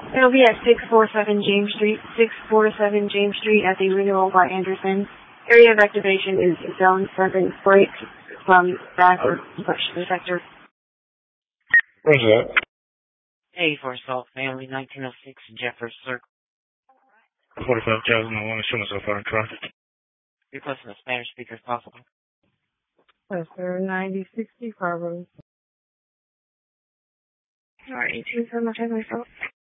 It'll be at 647 James Street, 647 James Street at the Renewal by Anderson. Area of activation is Zone 7 break from back or push the sector. Where's that? A for Assault Family, 1906 Jeffers Circle. 45,001, show myself out in traffic. Requesting a Spanish speaker if possible. Cluster 9060 Carver. Alright, 18 for myself.